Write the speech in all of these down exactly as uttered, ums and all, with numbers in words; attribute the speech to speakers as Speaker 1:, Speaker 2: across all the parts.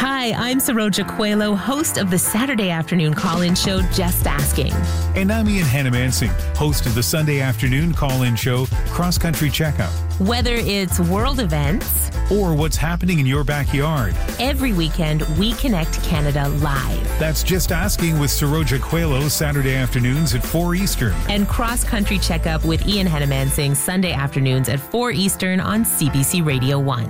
Speaker 1: Hi, I'm Saroja Coelho, host of the Saturday afternoon call-in show, Just Asking.
Speaker 2: And I'm Ian Hannamansing, host of the Sunday afternoon call-in show, Cross Country Checkup.
Speaker 1: Whether it's world events
Speaker 2: or what's happening in your backyard,
Speaker 1: every weekend we connect Canada live.
Speaker 2: That's Just Asking with Saroja Coelho, Saturday afternoons at four Eastern.
Speaker 1: And Cross Country Checkup with Ian Hannamansing, Sunday afternoons at four Eastern on C B C Radio one.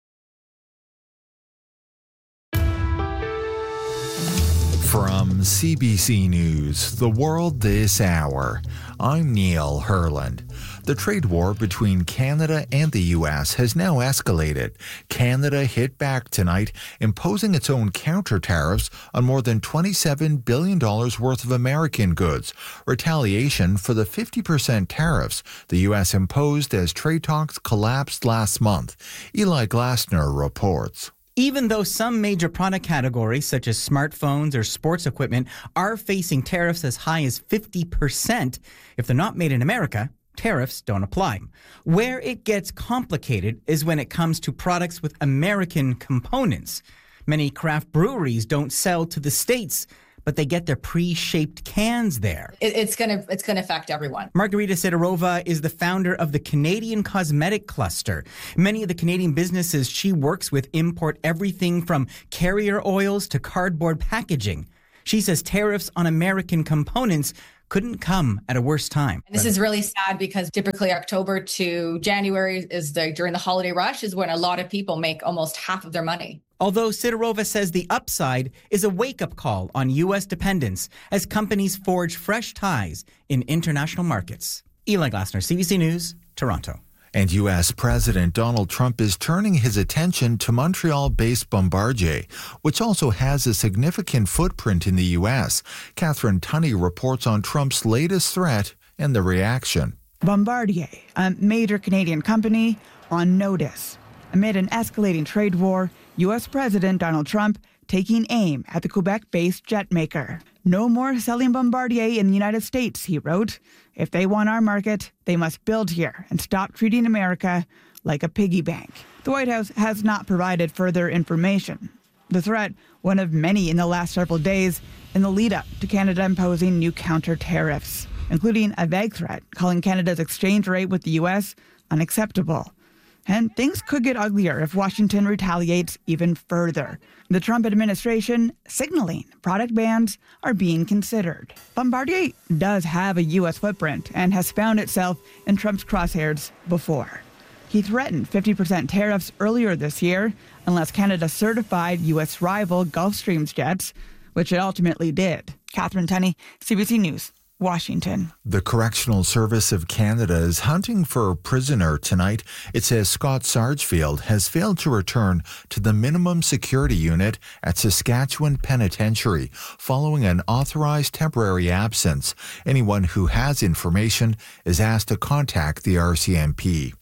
Speaker 3: From C B C News, The World This Hour, I'm Neil Herland. The trade war between Canada and the U S has now escalated. Canada hit back tonight, imposing its own counter tariffs on more than twenty-seven billion dollars worth of American goods, retaliation for the fifty percent tariffs the U S imposed as trade talks collapsed last month. Eli Glasner reports.
Speaker 4: Even though some major product categories, such as smartphones or sports equipment, are facing tariffs as high as fifty percent, if they're not made in America, tariffs don't apply. Where it gets complicated is when it comes to products with American components. Many craft breweries don't sell to the States, but they get their pre-shaped cans there.
Speaker 5: It, it's going to it's going to affect everyone.
Speaker 4: Margarita Sidorova is the founder of the Canadian Cosmetic Cluster. Many of the Canadian businesses she works with import everything from carrier oils to cardboard packaging. She says tariffs on American components couldn't come at a worse time.
Speaker 5: And this is really sad because typically October to January is the during the holiday rush is when a lot of people make almost half of their money.
Speaker 4: Although Sidorova says the upside is a wake-up call on U S dependence as companies forge fresh ties in international markets. Eli Glasner, C B C News, Toronto.
Speaker 3: And U S President Donald Trump is turning his attention to Montreal-based Bombardier, which also has a significant footprint in the U S. Catherine Tunney reports on Trump's latest threat and the reaction.
Speaker 6: Bombardier, a major Canadian company, on notice. Amid an escalating trade war, U S President Donald Trump taking aim at the Quebec-based jet maker. No more selling Bombardier in the United States, he wrote. If they want our market, they must build here and stop treating America like a piggy bank. The White House has not provided further information. The threat, one of many in the last several days, in the lead-up to Canada imposing new counter tariffs, including a vague threat calling Canada's exchange rate with the U S unacceptable. And things could get uglier if Washington retaliates even further. The Trump administration signaling product bans are being considered. Bombardier does have a U S footprint and has found itself in Trump's crosshairs before. He threatened fifty percent tariffs earlier this year unless Canada certified U S rival Gulfstream's jets, which it ultimately did. Catherine Tunney, C B C News. Washington.
Speaker 3: The Correctional Service of Canada is hunting for a prisoner tonight. It says Scott Sargefield has failed to return to the minimum security unit at Saskatchewan Penitentiary following an authorized temporary absence. Anyone who has information is asked to contact the R C M P.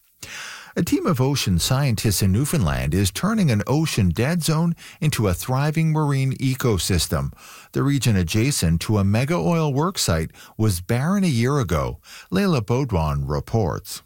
Speaker 3: A team of ocean scientists in Newfoundland is turning an ocean dead zone into a thriving marine ecosystem. The region adjacent to a mega oil work site was barren a year ago. Leila Baudouin reports.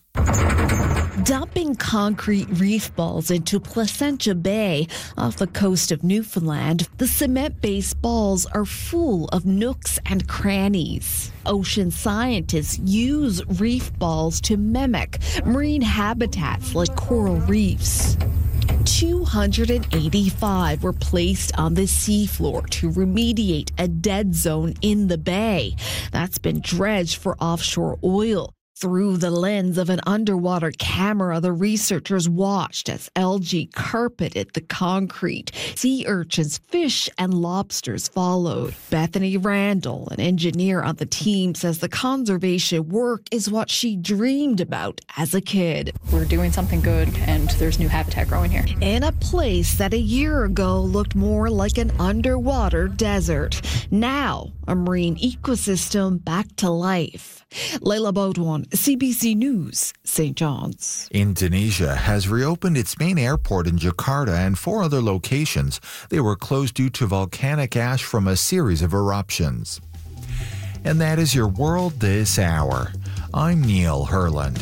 Speaker 7: Dumping concrete reef balls into Placentia Bay off the coast of Newfoundland, the cement-based balls are full of nooks and crannies. Ocean scientists use reef balls to mimic marine habitats like coral reefs. two hundred eighty-five were placed on the seafloor to remediate a dead zone in the bay that's been dredged for offshore oil. Through the lens of an underwater camera, the researchers watched as algae carpeted the concrete. Sea urchins, fish, and lobsters followed. Bethany Randall, an engineer on the team, says the conservation work is what she dreamed about as a kid.
Speaker 8: We're doing something good, and there's new habitat growing here.
Speaker 7: In a place that a year ago looked more like an underwater desert. Now, a marine ecosystem back to life. Leila Baudouin, C B C News, Saint John's.
Speaker 3: Indonesia has reopened its main airport in Jakarta and four other locations. They were closed due to volcanic ash from a series of eruptions. And that is your World This Hour. I'm Neil Herland.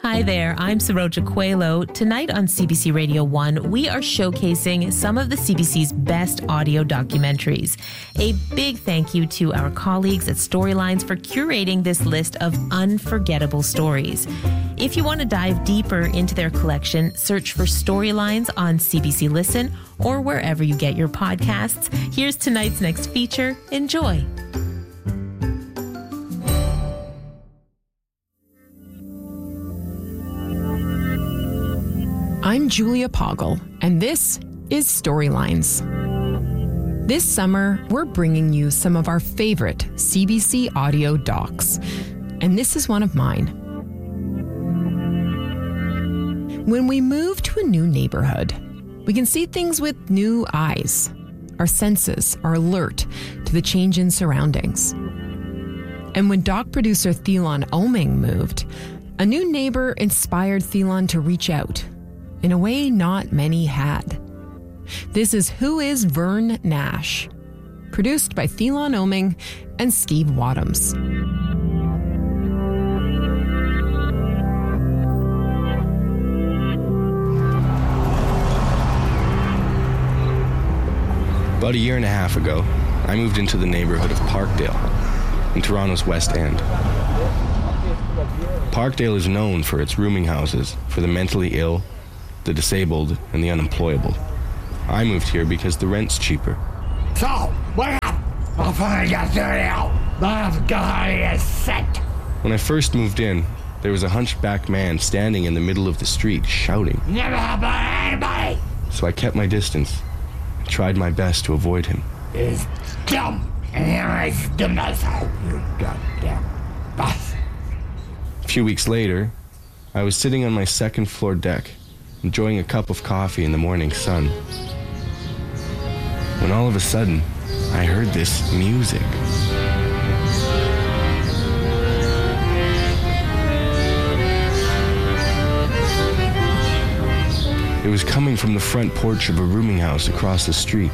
Speaker 1: Hi there, I'm Saroja Coelho. Tonight on C B C Radio one, we are showcasing some of the C B C's best audio documentaries. A big thank you to our colleagues at Storylines for curating this list of unforgettable stories. If you want to dive deeper into their collection, search for Storylines on C B C Listen or wherever you get your podcasts. Here's tonight's next feature. Enjoy.
Speaker 9: I'm Julia Poggle, and this is Storylines. This summer, we're bringing you some of our favorite C B C audio docs, and this is one of mine. When we move to a new neighborhood, we can see things with new eyes. Our senses are alert to the change in surroundings. And when doc producer Thelon Oming moved, a new neighbor inspired Thelon to reach out in a way not many had. This is Who is Vern Nash? Produced by Thelon Oming and Steve Wadhams.
Speaker 10: About a year and a half ago, I moved into the neighborhood of Parkdale, in Toronto's West End. Parkdale is known for its rooming houses for the mentally ill, the disabled, and the unemployable. I moved here because the rent's cheaper.
Speaker 11: So, wake up! I'll finally get thirty out. My guy is set.
Speaker 10: When I first moved in, there was a hunchback man standing in the middle of the street shouting.
Speaker 11: Never happened to anybody!
Speaker 10: So I kept my distance and tried my best to avoid him.
Speaker 11: He's dumb, and he's dumb as hell, you goddamn boss.
Speaker 10: A few weeks later, I was sitting on my second floor deck, enjoying a cup of coffee in the morning sun, when all of a sudden, I heard this music. It was coming from the front porch of a rooming house across the street.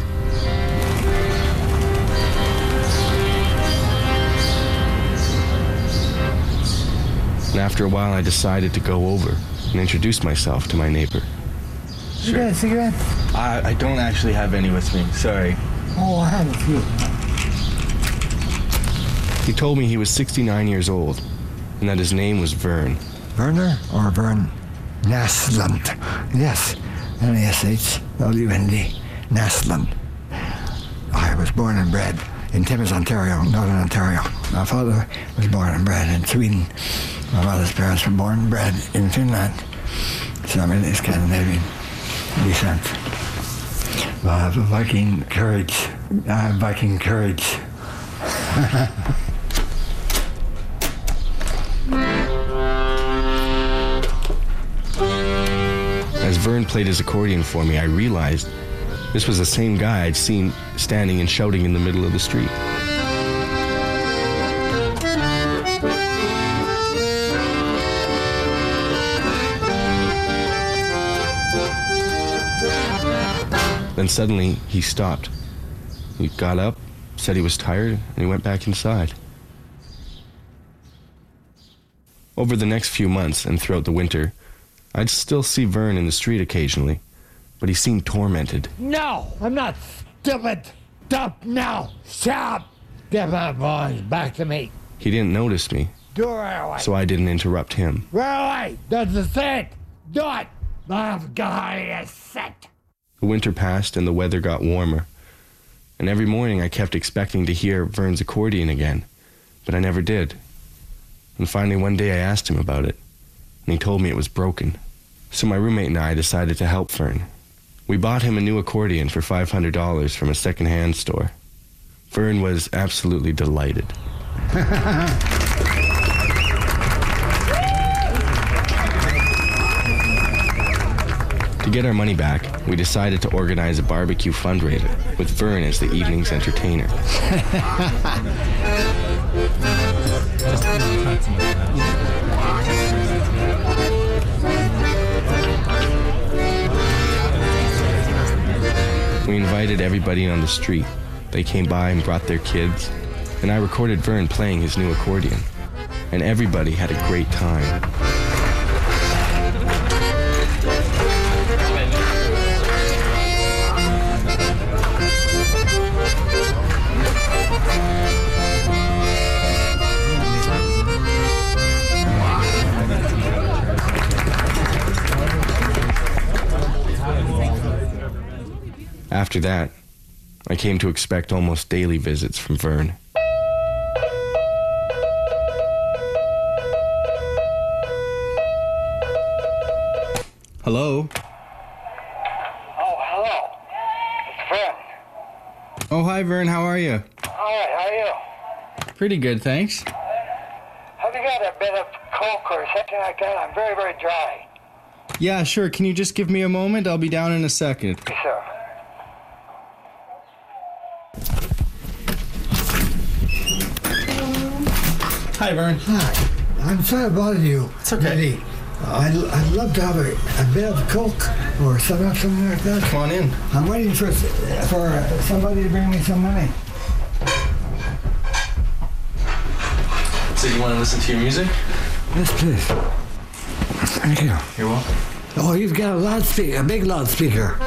Speaker 10: And after a while, I decided to go over and introduce myself to my neighbor.
Speaker 11: Sure. Cigarette?
Speaker 10: I, I don't actually have any with me, sorry.
Speaker 11: Oh, I have a few.
Speaker 10: He told me he was sixty-nine years old and that his name was Vern.
Speaker 11: Werner or Vern Naslund? Yes, N A S H L U N D, Naslund. I was born and bred in Timmins, Ontario, Northern Ontario. My father was born and bred in Sweden. My mother's parents were born and bred in Finland. So I'm in Scandinavian descent. I have Viking courage. I have Viking courage.
Speaker 10: As Vern played his accordion for me, I realized this was the same guy I'd seen standing and shouting in the middle of the street. Then suddenly, he stopped. He got up, said he was tired, and he went back inside. Over the next few months and throughout the winter, I'd still see Vern in the street occasionally, but he seemed tormented.
Speaker 11: No, I'm not stupid. Stop now. Stop. Get my boys back to me.
Speaker 10: He didn't notice me,
Speaker 11: Do it right away.
Speaker 10: so I didn't interrupt him.
Speaker 11: Right away. That's the set. Do it. My guy is set.
Speaker 10: The winter passed and the weather got warmer, and every morning I kept expecting to hear Vern's accordion again, but I never did. And finally one day I asked him about it, and he told me it was broken. So my roommate and I decided to help Vern. We bought him a new accordion for five hundred dollars from a second-hand store. Vern was absolutely delighted. To get our money back, we decided to organize a barbecue fundraiser with Vern as the evening's entertainer. We invited everybody on the street. They came by and brought their kids, and I recorded Vern playing his new accordion. And everybody had a great time. After that, I came to expect almost daily visits from Vern. Hello?
Speaker 12: Oh, hello. It's Vern.
Speaker 10: Oh, hi, Vern. How are you?
Speaker 12: All right, how are you?
Speaker 10: Pretty good, thanks.
Speaker 12: Have you got a bit of Coke or something like that? I'm very, very dry.
Speaker 10: Yeah, sure. Can you just give me a moment? I'll be down in a second.
Speaker 12: Yes, sir.
Speaker 10: Hi, Vern.
Speaker 11: Hi. I'm sorry to bother you.
Speaker 10: It's okay.
Speaker 11: Eddie. I'd, I'd love to have a, a bit of Coke or something, something like that.
Speaker 10: Come on in.
Speaker 11: I'm waiting for for somebody to bring me some money.
Speaker 10: So you want to listen to your music?
Speaker 11: Yes, please. Thank you.
Speaker 10: You're welcome.
Speaker 11: Oh, you've got a loudspeaker, a big loudspeaker.